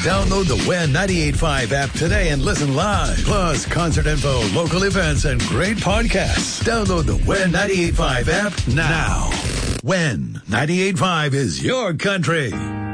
Download the WEN 98.5 app today and listen live. Plus, concert info, local events, and great podcasts. Download the WEN 98.5 app now. WEN 98.5 is your country.